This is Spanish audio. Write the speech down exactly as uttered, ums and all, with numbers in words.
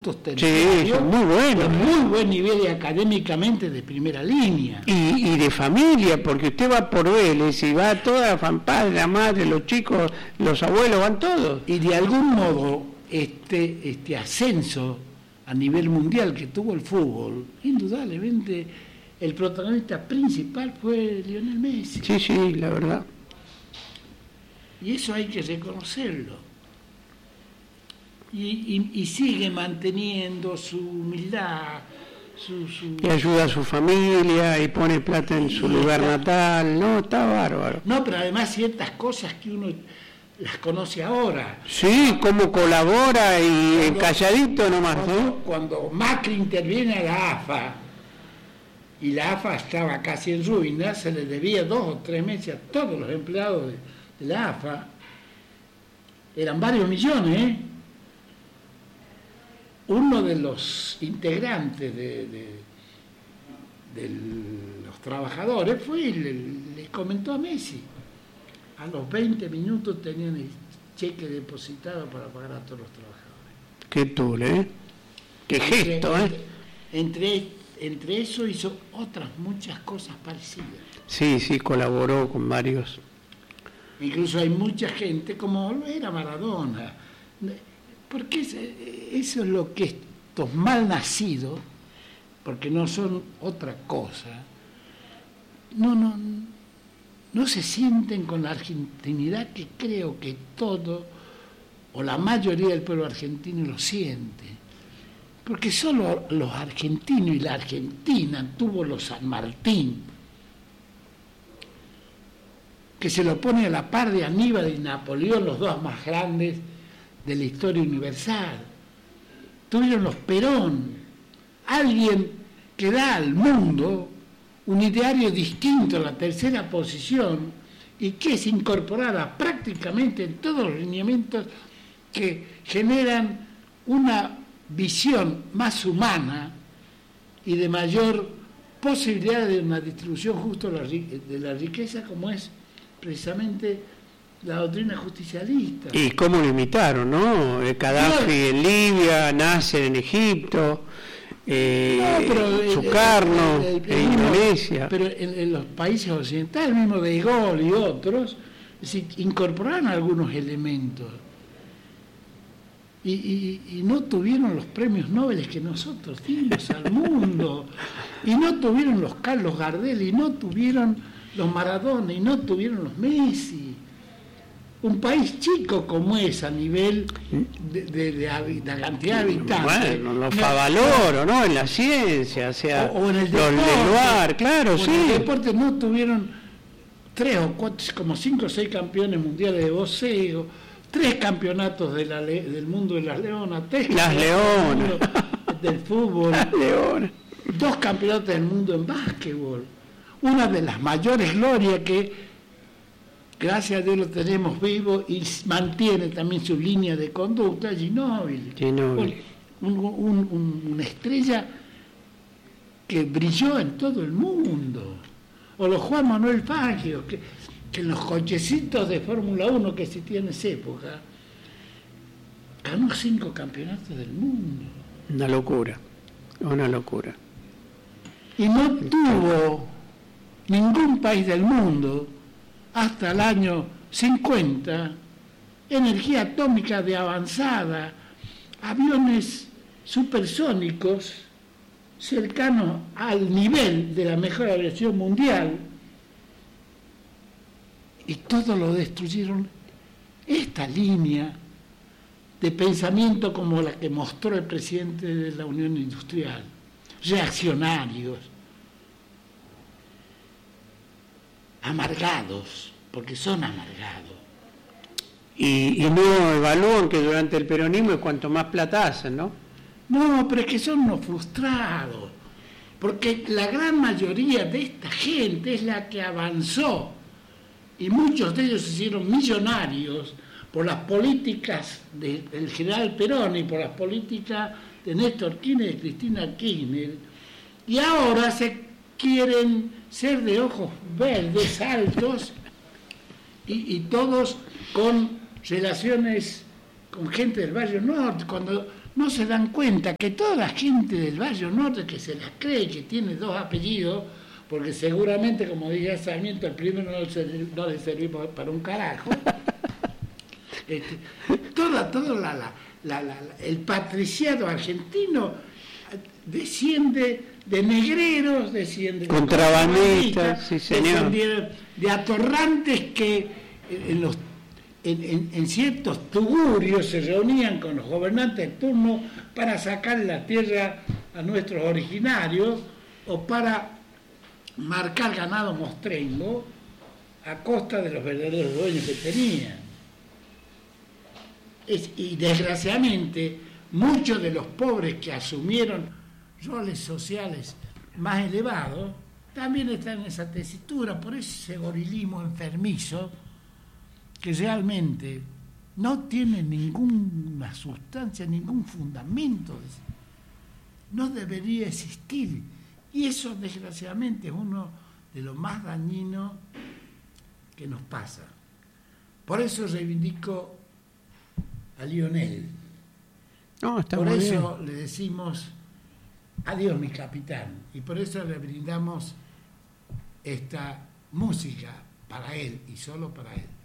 cuartos, terceros. Sí, son muy buenos. Muy buen nivel y académicamente de primera línea. Y, y de familia, porque usted va por Vélez y va toda la padre, la madre, los chicos, los abuelos, van todos. Y de algún modo este, este ascenso a nivel mundial que tuvo el fútbol, indudablemente el protagonista principal fue Lionel Messi. Sí, sí, la verdad. Y eso hay que reconocerlo. Y, y, y sigue manteniendo su humildad, su, su... Y ayuda a su familia y pone plata en su lugar natal. No, está bárbaro. No, pero además ciertas cosas que uno las conoce ahora. Sí, cómo colabora y Cuando, calladito nomás, cuando, ¿no? Cuando Macri interviene a la A F A, y la A F A estaba casi en ruinas, se le debía dos o tres meses a todos los empleados de, de la A F A, eran varios millones, ¿eh? Uno de los integrantes de, de, de los trabajadores fue y le, le comentó a Messi. A los veinte minutos tenían el cheque depositado para pagar a todos los trabajadores. Qué tule, ¿eh? Qué gesto, ¿eh? Entre, entre eso hizo otras muchas cosas parecidas. Sí, sí, colaboró con varios. Incluso hay mucha gente, como era Maradona, porque eso es lo que estos mal nacidos, porque no son otra cosa, no, no, no se sienten con la argentinidad que creo que todo, o la mayoría del pueblo argentino lo siente. Porque solo los argentinos y la Argentina tuvo los San Martín, que se lo pone a la par de Aníbal y Napoleón, los dos más grandes de la historia universal. Tuvieron los Perón, alguien que da al mundo un ideario distinto a la tercera posición y que es incorporada prácticamente en todos los lineamientos que generan una visión más humana y de mayor posibilidad de una distribución justa de la riqueza, como es precisamente la doctrina justicialista. Y cómo lo imitaron, ¿no? El Gaddafi en Libia, Nasser en Egipto, eh, no, pero Sukarno el, el, el, el, en Indonesia. Pero en, en los países occidentales, mismo de Gaulle y otros, se incorporaron algunos elementos. Y, y, y no tuvieron los premios Nobel que nosotros dimos al mundo. Y no tuvieron los Carlos Gardel, y no tuvieron los Maradona, y no tuvieron los Messi. Un país chico como es a nivel de, de, de, de la cantidad de habitantes. Bueno, los Favaloro, ¿no? En la ciencia, o sea, o, o en el los Leloir, claro, o sí. En el deporte no tuvieron tres o cuatro, como cinco o seis campeones mundiales de boxeo, tres campeonatos de la, del mundo de las leonas, tres las leonas del, del fútbol, las leonas. Dos campeonatos del mundo en básquetbol. Una de las mayores glorias que gracias a Dios lo tenemos vivo y mantiene también su línea de conducta, Ginóbili. Ginóbili. Un, un, un, una estrella que brilló en todo el mundo. O los Juan Manuel Fangio, que, que en los cochecitos de Fórmula uno que existían en esa época, ganó cinco campeonatos del mundo. Una locura, una locura. Y no tuvo ningún país del mundo hasta el año cincuenta, energía atómica de avanzada, aviones supersónicos cercanos al nivel de la mejor aviación mundial, y todo lo destruyeron. Esta línea de pensamiento como la que mostró el presidente de la Unión Industrial, reaccionarios, amargados, porque son amargados. Y, y no evalúan que durante el peronismo es cuanto más plata hacen, ¿no? No, pero es que son unos frustrados, porque la gran mayoría de esta gente es la que avanzó, y muchos de ellos se hicieron millonarios por las políticas de, del general Perón y por las políticas de Néstor Kirchner y de Cristina Kirchner, y ahora se quieren ser de ojos verdes, altos, y, y todos con relaciones con gente del barrio norte, cuando no se dan cuenta que toda la gente del Valle Norte que se las cree que tiene dos apellidos, porque seguramente, como dije Sarmiento, el primero no le, no le servimos para un carajo, este, toda, toda la, la, la, la, el patriciado argentino desciende de negreros, desciende de contrabandistas, sí, señor, de, de atorrantes que en, los, en, en, en ciertos tugurios se reunían con los gobernantes de turno para sacar la tierra a nuestros originarios o para marcar ganado mostrengo a costa de los verdaderos dueños que tenían. Es, y desgraciadamente muchos de los pobres que asumieron roles sociales más elevados también están en esa tesitura, por ese gorilismo enfermizo que realmente no tiene ninguna sustancia, ningún fundamento, no debería existir, y eso desgraciadamente es uno de los más dañinos que nos pasa. Por eso reivindico a Lionel. No, está por muy eso bien. Le decimos adiós mi capitán, y por eso le brindamos esta música para él y solo para él.